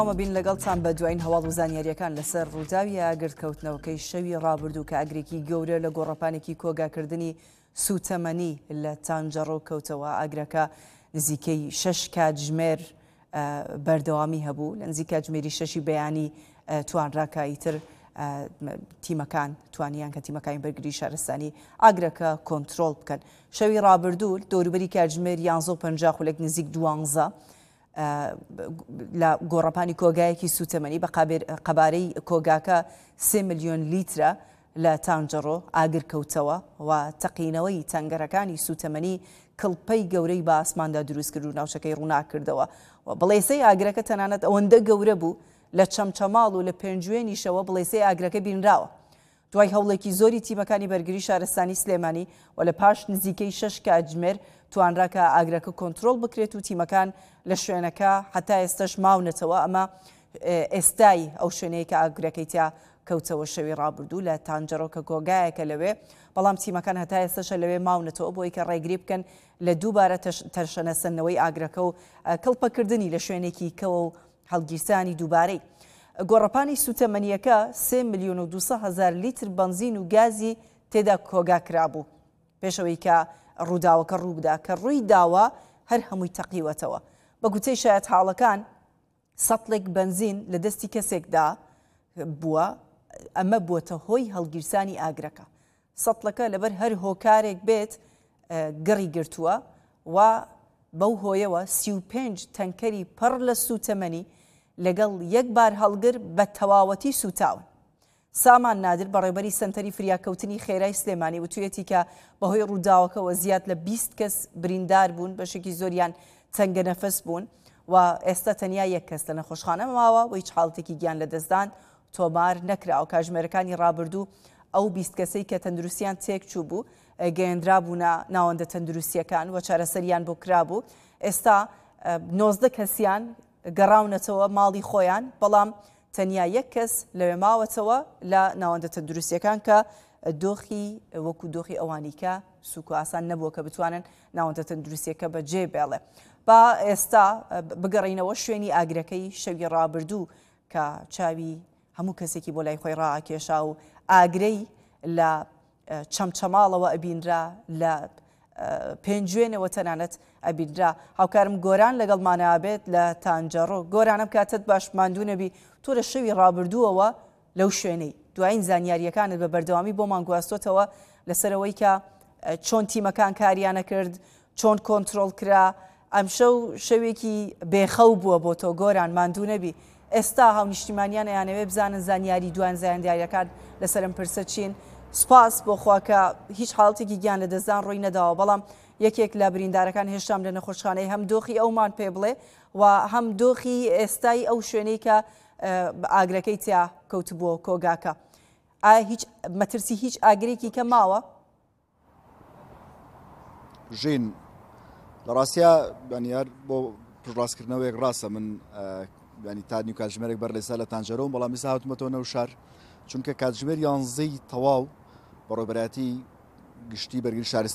ئەمە بین لەگەڵتان بە دوایین هەواڵ و زانیاریەکان لەسەر ڕووداوی ئاگرکەوتنەوەکەی شەوی ڕابردوو کە ئاگرێکی گەورە لە گۆڕەپانێکی کۆگاکردنی سوتەمەنی لە تانجەڕۆ کەوتەوە. ئاگرەکە نزیکەی 6 کاتژمێر بەردەوامی هەبوو، لە نزیک کاتژمێری 6 بەیانی توانراکاییتر تیمەکان توانیان کە تیمەکانی بەرگری شارستانی ئاگرەکە کۆنتترۆل بکەن. شەوی ڕابردوو دەوروبەری کاتژمێر 11:50 خولێک نزیک 12 لە گۆڕەپانی کۆگایەکی سوتەمەنی بە قەبارەی کۆگاکە 3 ملیۆن لیترە لە تانجەڕۆ ئاگر کەوتەوە و تەقینەوەی تەنگەرەکانی سوتەمەنی کڵپەی گەورەی بە ئاسماندا دروست کرد و ناوچەکەی ڕووناکردەوە و بڵێسەی ئاگرەکە تەنانەت ئەوەندە گەورە بوو لە چەمچەماڵ و لە پێنجوێنیشەوە بڵێسەی ئاگرەکە بینراوە. دوای هەوڵێکی زۆری تیمەکانی بەرگری شارستانی سلێمانی و لە پاش نزیکەی 6 کاتژمێر توانراکە ئاگرەکە کۆنتترۆل بکرێت و تیمەکان لە شوێنەکە هەتا ئێستاش ماونەتەوە. ئەمە ئێستای ئەو شوێنەیە کە ئاگرەکەی تا کەوتەوە شەوی ڕابردوو لە تانجەڕۆ کە کۆگایەکە لەوێ، بەڵام تیمەکان هەتا ئێستاشە لەوێ ماونەتەوە بۆی کە ڕێگری بکەن لە دووبارە تەرشەنەسەندنەوەی ئاگرەکە و کڵپەکردنی لە شوێنێکی کەوە و هەڵگیرسانی دووبارەی. گۆڕەپانی سوتەمەنیەکە 3 ملیۆن و 200 هزار لیتر بنزین و گازی تێدا کۆگا کرابوو پێشەوەی کە ڕووداوەکە ڕووبدا کە ڕووی داوە هەر هەمووی تەقیوەتەوە. بە گوتەی شایەت حاڵەکان سەتڵێک بنزین لە دەستی کەسێکدا بووە، ئەمە بووەتە هۆی هەڵگیرسانی ئاگرەکە. سەتڵەکە لەبەر هەر هۆکارێک بێت گەڕی گرتووە و بەو هۆیەوە 35 تەنکەری پڕ لە سوتەمەنی لەگەڵ یەک بار هەڵگر بە تەواوەتی سوتاون. سامان نادر بەڕێبەری سەنتەری فریاکەوتنی خێرای سلێمانی وتویەتی کە بەهۆی ڕووداوەکەەوە زیاد لە 20 کەس بریندار بوون، بەشێکی زۆریان تەنگە نەفەس بوون و ئێستا تەنیا یەک کەس لە نەخۆشخانە ماوە و هیچ حاڵەتێکی گیان لە دەستدان تۆمار نەکراوە. کاتژمێرەکانی ڕابردوو ئەو 20 کەسەی کە تەندروستیان تێک چوو بوو گەیەندرا بوونە ناوەندە تەندروستیەکان و چارەسەریان بۆ کرابوو. ئێستا 19 کەسیان گەڕاونەتەوە ماڵی خۆیان، بەڵام تەنیا یەک کەس لەوێ ماوەتەوە لە ناوەندە تەندروستیەکان کە دۆخی وەکو دۆخی ئەوانی کە سوک و ئاسان نەبووە کە بتوانن ناوەندە تەندروستیەکە بەجێ بێڵێ. با ئێستا بگەڕینەوە شوێنی ئاگرەکەی شەوی ڕابردوو کە چاوی هەموو کەسێکی بۆ لای خۆی ڕائکێشا و ئاگرەی لە چەمچەماڵەوە ئەبینرا، لە پێنجوێنەوە تەنانەت ئەبینرا. هاوکارم گۆران لەگەڵمانابێت لە تانجەڕۆ. گۆرانم کاتت باش ماندوو نەبی، تۆ لە شەوی ڕابردووەوە لەو شوێنەی دوایین زانیاریەکانت بە بەردەوامی بۆمان گواستۆتەوە لەسەرەوەی کە چۆن تیمەکان کاریانە کرد، چۆن کۆنتترۆل کرا. ئەم شەوێکی بێخەو بووە بۆ تۆ گۆران، ماندوو نەبی. ئێستا هاونیشتیمانیان ئەیانەوێ بزانن زانیاری دوان زانیاریەکان لەسەرم پرسە چین. سپاس بۆ خوا کە هیچ حاڵەتێکی گیان لە دەستدان ڕووی نەداوە، بەڵام یەکێک لە بریندارەکان هێشتام لە نەخۆشخانەی هەم دۆخی ئەومان پێ بڵێ و هەم دۆخی ئێستای ئەو شوێنەی کە ئاگرەکەی تیا کەوتبووە کۆگاکە. ئایا هیچ مەترسی هیچ ئاگرێکی کە ماوە؟ ژین لە ڕاستیا بەنیار بۆ ڕاستکردنەوەیەک ڕاستە من ینی تا نیو کاتژمێرێک بەر لێسا لە تانجەرۆم، بەڵام ئێستا هاتوومەتەوە نەو شار چونکە کاتژمێر 11 تەواو بە ڕێبەرایەتی گشتی بەرگری شارستانی